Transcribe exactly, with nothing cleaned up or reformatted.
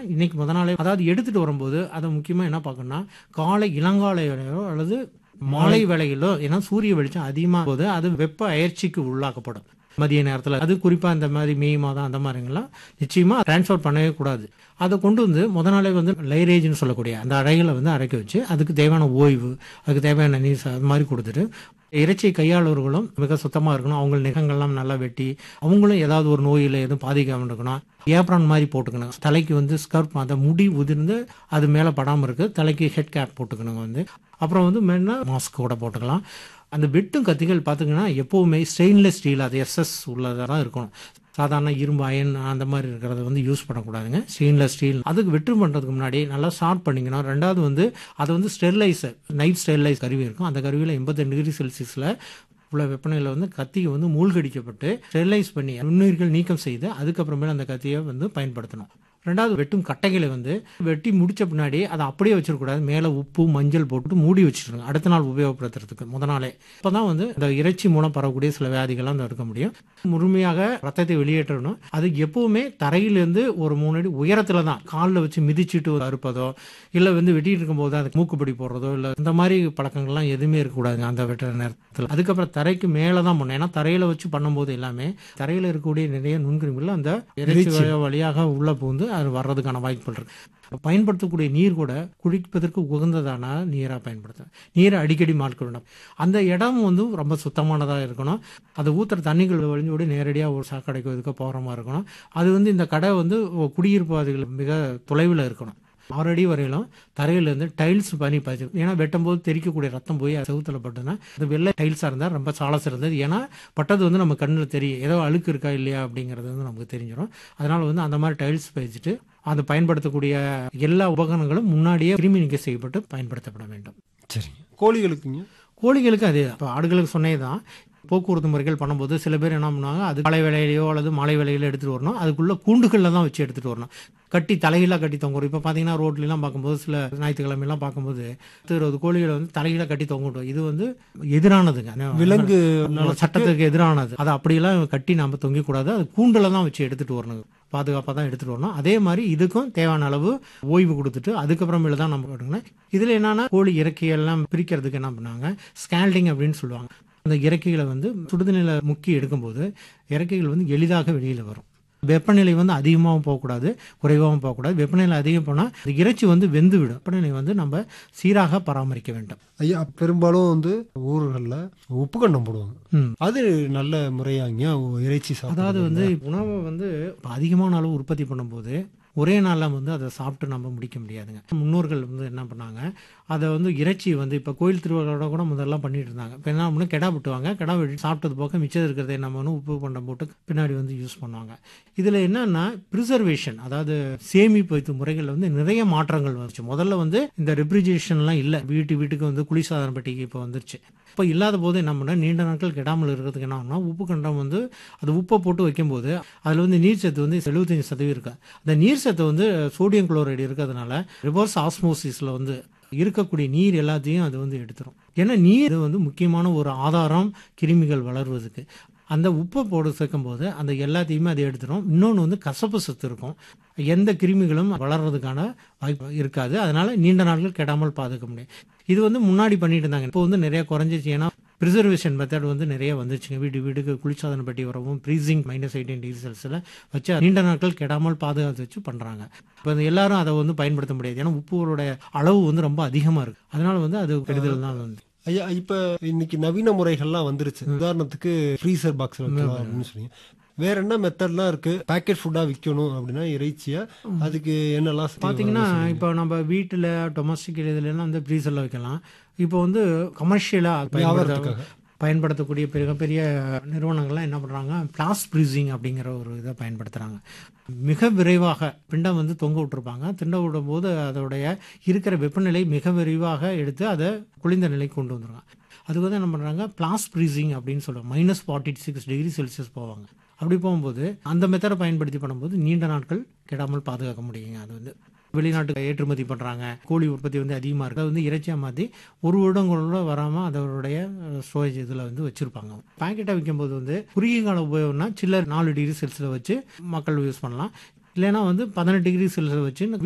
இன்னைக்கு முத நாளே அதாவது எடுத்துட்டு வரும்போது அதை முக்கியமாக என்ன பார்க்கணும்னா காலை இளங்காலை வேளையோ அல்லது மாலை வேளையிலோ, ஏன்னா சூரிய வெளிச்சம் அதிகமாக போது அது வெப்ப அயற்சிக்கு உள்ளாக்கப்படும் மதிய நேரத்தில். அது குறிப்பாக இந்த மாதிரி மே மாதம் அந்த மாதிரிங்கெல்லாம் நிச்சயமாக டிரான்ஸ்ஃபர் பண்ணவே கூடாது. அதை கொண்டு வந்து முத நாளே வந்து லைரேஜ்னு சொல்லக்கூடிய அந்த அறைகளை வந்து அரைக்க வச்சு அதுக்கு தேவையான ஓய்வு, அதுக்கு தேவையான நீர் அது மாதிரி கொடுத்துட்டு, இறைச்சி கையாளர்களும் மிக சுத்தமாக இருக்கணும். அவங்க நிகங்கள்லாம் நல்லா வெட்டி, அவங்களும் ஏதாவது ஒரு நோயில் எதுவும் பாதிக்காமல் இருக்கணும். ஏப்ரான் மாதிரி போட்டுக்கணும். தலைக்கு வந்து ஸ்கர்ப், அந்த முடி உதிர்ந்து அது மேலே படாமல் இருக்கு. தலைக்கு ஹெட் கேப் போட்டுக்கணுங்க வந்து. அப்புறம் வந்து மென்னா மாஸ்க் கூட போட்டுக்கலாம். அந்த வெட்டும் கத்திகள் பார்த்தீங்கன்னா எப்போவுமே ஸ்டெயின்லெஸ் ஸ்டீல், அது எஸ்எஸ் உள்ளதாக தான் இருக்கணும். சாதாரண இரும்பு அயன் அந்த மாதிரி இருக்கிறத வந்து யூஸ் பண்ணக்கூடாதுங்க. Stainless steel. அதுக்கு வெட்டு பண்ணுறதுக்கு முன்னாடி நல்லா ஷார்ட் பண்ணிக்கணும். ரெண்டாவது வந்து அதை வந்து ஸ்டெரிலைசர், நைட் ஸ்டெரிலைஸ் கருவி இருக்கும். அந்த கருவியில் எண்பத்தெண்டு டிகிரி செல்சியஸில் உள்ள வெப்பநிலையில் வந்து கத்தியை வந்து மூழ்கடிக்கப்பட்டு ஸ்டெரிலைஸ் பண்ணி நுண்ணுயிர்கள் நீக்கம் செய்து அதுக்கப்புறமேல அந்த கத்தியை வந்து பயன்படுத்தணும். ரெண்டாவது வெட்டும் கட்டைகளை வந்து வெட்டி முடிச்ச பின்னாடி அதை அப்படியே வச்சிடக்கூடாது. மேலே உப்பு மஞ்சள் போட்டு மூடி வச்சுருங்க அடுத்த நாள் உபயோகப்படுத்துறதுக்கு முத நாளே. இப்போ தான் வந்து இந்த இறைச்சி மூலம் பரவக்கூடிய சில வியாதிகள்லாம் தடுக்க முடியும். முழுமையாக ரத்தத்தை வெளியேற்றணும். அது எப்பவுமே தரையிலேருந்து ஒரு மூணு அடி உயரத்தில் தான் காலில் வச்சு மிதிச்சுட்டு அறுப்பதோ இல்லை வந்து வெட்டிட்டு இருக்கும்போது அதுக்கு மூக்குப்படி போடுறதோ இல்லை இந்த மாதிரி பழக்கங்கள்லாம் எதுவுமே இருக்கக்கூடாதுங்க அந்த வெட்டுற நேரத்தில். அதுக்கப்புறம் தரைக்கு மேலே தான் பண்ணணும். ஏன்னா தரையில் வச்சு பண்ணும்போது எல்லாமே தரையில் இருக்கக்கூடிய நிறைய நுண்கிருமிகள் அந்த இறைச்சி வழியாக உள்ள பூந்து அது வர்றதுக்கான வாய்ப்புகள் இருக்கு. பயன்படுத்தக்கூடிய நீர் கூட குடிப்பதற்கு உகந்ததான நீராக பயன்படுத்தணும். நீரை அடிக்கடி மாற்றிக்கணும். அந்த இடம் வந்து ரொம்ப சுத்தமானதாக இருக்கணும். அதை ஊற்றுற தண்ணிகள் வழிஞ்சோடி நேரடியாக ஒரு சாக்கடைக்கு இதுக்கு போகிற மாதிரி இருக்கணும். அது வந்து இந்த கடை வந்து குடியிருப்பாதைகள் மிக தொலைவில் இருக்கணும். ஆறு அடி வரையிலும் தரையிலேருந்து டைல்ஸ் பண்ணி பாய்ச்சி, ஏன்னா வெட்டும் போது தெரிக்கக்கூடிய ரத்தம் போய் செவுத்தில் பட்டுனா அது வெள்ளை டைல்ஸாக இருந்தால் ரொம்ப சால சிறந்தது. ஏன்னா பட்டது வந்து நம்ம கண்ணில் தெரியும், ஏதோ அழுக்கு இருக்கா இல்லையா அப்படிங்கிறது வந்து நமக்கு தெரிஞ்சிடும். அதனால் வந்து அந்த மாதிரி டைல்ஸ் பாய்ச்சிட்டு அது பயன்படுத்தக்கூடிய எல்லா உபகரணங்களும் முன்னாடியே கிருமி நீக்கம் செய்யப்பட்டு பயன்படுத்தப்பட வேண்டும். சரி, கோழிகளுக்குங்க? கோழிகளுக்கு அதே இப்போ ஆடுகளுக்கு சொன்னே தான். போக்குவரத்து முறைகள் பண்ணும்போது சில பேர் என்ன பண்ணுவாங்க, அது காலை வேலையிலையோ அல்லது மாலை வேலையிலோ எடுத்துகிட்டு வரணும். அதுக்குள்ளே கூண்டுகளில் தான் வச்சு எடுத்துகிட்டு வரணும். கட்டி தலைகீழாக கட்டி தொங்குறோம். இப்போ பார்த்தீங்கன்னா ரோட்லாம் பார்க்கும்போது சில ஞாயிற்றுக்கிழமையெல்லாம் பார்க்கும்போது இருபது கோழிகளை வந்து தலைகீழாக கட்டி தொங்கிட்டோம். இது வந்து எதிரானதுங்க, விலங்கு சட்டத்துக்கு எதிரானது. அதை அப்படியெல்லாம் கட்டி நம்ம தொங்கக்கூடாது. அது கூண்டில் தான் வச்சு எடுத்துகிட்டு வரணும். பாதுகாப்பாக தான் எடுத்துகிட்டு வரணும். அதே மாதிரி இதுக்கும் தேவையான அளவு ஓய்வு கொடுத்துட்டு அதுக்கப்புறமேல தான் நம்ம எடுக்கணும். இதில் என்னன்னா கோழி இறக்கையெல்லாம் பிரிக்கிறதுக்கு என்ன பண்ணாங்க, ஸ்கேல்டிங் அப்படின்னு சொல்லுவாங்க. அந்த இறக்கைகளை வந்து சுடுதண்ணில் முக்கி எடுக்கும்போது இறக்கைகள் வந்து எளிதாக வெளியில் வரும். வெப்பநிலை வந்து அதிகமாகவும் போகக்கூடாது, குறைவாகவும் போகக்கூடாது. வெப்பநிலை அதிகம் போனால் இறைச்சி வந்து வெந்து விடும். வெப்பநிலை வந்து நம்ம சீராக பராமரிக்க வேண்டும். ஐயா, பெரும்பாலும் வந்து ஊர்களில் உப்பு கண்டம் போடுவாங்க. அது நல்ல முறையாங்க இறைச்சி சாப்பிட. அதாவது வந்து உணவை வந்து அதிகமான அளவு உற்பத்தி பண்ணும்போது ஒரே நாளில் வந்து அதை சாப்பிட்டு நம்ம முடிக்க முடியாதுங்க. முன்னோர்கள் வந்து என்ன பண்ணாங்க, அதை வந்து இறைச்சி வந்து இப்போ கோயில் திருவிழாவோட கூட முதல்லாம் பண்ணிட்டு இருந்தாங்க. இப்போ என்ன பண்ணு கெடா விட்டுவாங்க. கெடா வெட்டி சாப்பிட்டது போக மிச்சம் இருக்கிறத நம்ம வந்து உப்பு பண்டம் போட்டு பின்னாடி வந்து யூஸ் பண்ணுவாங்க. இதில் என்னன்னா ப்ரிசர்வேஷன், அதாவது சேமிப்பு வைத்து முறைகளில் வந்து நிறைய மாற்றங்கள் வந்துச்சு. முதல்ல வந்து இந்த ரெஃப்ரிஜரேஷன்லாம் இல்லை. வீட்டு வீட்டுக்கு வந்து குளிர்சாதன பெட்டிக்கு இப்போ வந்துருச்சு. இப்போ இல்லாத போது என்ன பண்ணால் நீண்ட நாட்கள் கெடாமல் இருக்கிறதுக்கு என்ன பண்ணால் உப்பு கண்டம் வந்து அது உப்பை போட்டு வைக்கும்போது அதில் வந்து நீர் சத்து வந்து எழுபத்தஞ்சு சதவீதம் இருக்கு. அந்த நீர் சத்து வந்து சோடியம் குளோரைடு இருக்கிறதுனால ரிவர்ஸ் ஆஸ்மோசிஸில் வந்து இருக்கக்கூடிய நீர் எல்லாத்தையும் அது வந்து எடுத்துரும். ஏன்னா நீர் வந்து முக்கியமான ஒரு ஆதாரம் கிருமிகள் வளர்வதுக்கு. அந்த உப்பை போட்டு சேர்க்கும் போது அந்த எல்லாத்தையுமே அதை எடுத்துரும். இன்னொன்று வந்து கசப்பு சத்து இருக்கும். எந்த கிருமிகளும் வளர்றதுக்கான வாய்ப்பு இருக்காது. அதனால நீண்ட நாட்கள் கெடாமல் பாதுகாக்க முடியும். இது வந்து முன்னாடி பண்ணிட்டு இருந்தாங்க. இப்போ வந்து நிறைய குறைஞ்சிச்சு. ஏன்னா ப்ரிசர்வேஷன் மெத்தட் வந்து நிறைய வந்துச்சுங்க. வீடு வீட்டுக்கு குளிர்சாதன பெட்டி வரவும் ஃப்ரீசிங் மைனஸ் எயிட்டீன் டிகிரி செல்சியஸில் வச்சு நீண்ட நாட்கள் கெடாமல் பாதுகாத்து வச்சு பண்ணுறாங்க. இப்போ எல்லாரும் அதை வந்து பயன்படுத்த முடியாது. ஏன்னா உப்புடைய அளவு வந்து ரொம்ப அதிகமாக இருக்குது. அதனால வந்து அது கெடுதல் தான் வந்து. ஐயா, இப்ப இன்னைக்கு நவீன முறைகள்லாம் வந்துருச்சு. உதாரணத்துக்கு ஃப்ரீசர் பாக்ஸ் வைக்கலாம் அப்படின்னு சொல்லி வேற என்ன மெத்தட்லாம் இருக்கு? பேக்கெட் ஃபுட்டா விற்கணும் அப்படின்னா இறைச்சியா, அதுக்கு என்னெல்லாம் பார்த்தீங்கன்னா இப்போ நம்ம வீட்டில் டொமஸ்டிக் இதுலாம் வந்து ஃப்ரீசரில் வைக்கலாம். இப்போ வந்து கமர்ஷியலாக பயன்படுத்தக்கூடிய மிகப்பெரிய நிறுவனங்கள்லாம் என்ன பண்ணுறாங்க, ஃப்ளாஷ் ஃப்ரீசிங் அப்படிங்கிற ஒரு இதை பயன்படுத்துகிறாங்க. மிக விரைவாக பிண்டம் வந்து தொங்க விட்டுருப்பாங்க. திண்ட விடும் போது அதோடைய இருக்கிற வெப்பநிலை மிக விரைவாக எடுத்து அதை குளிர்ந்த நிலைக்கு கொண்டு வந்துடுவாங்க. அது வந்து என்ன பண்ணுறாங்க, ஃப்ளாஷ் ஃப்ரீசிங் அப்படின்னு சொல்லுவாங்க. Minus forty six degree Celsius போவாங்க. அப்படி போகும்போது அந்த மெத்தடை பயன்படுத்தி பண்ணும்போது நீண்ட நாட்கள் கெடாமல் பாதுகாக்க முடியுங்க. அது வந்து வெளிநாட்டுக்கு ஏற்றுமதி பண்ணுறாங்க. கோழி உற்பத்தி வந்து அதிகமாக இருக்குது. அது வந்து இறைச்சியாக மாற்றி ஒரு வருடங்களோட வராமல் அதோடைய ஸ்டோரேஜ் இதில் வந்து வச்சுருப்பாங்க. பேக்கெட்டாக விற்கும்போது வந்து குறுகிய கால உபயோகம்னா சில்லர் நாலு டிகிரி செல்சியஸில் வச்சு மக்கள் யூஸ் பண்ணலாம். இல்லைன்னா வந்து பதினெட்டு டிகிரி செல்சியஸ் வச்சு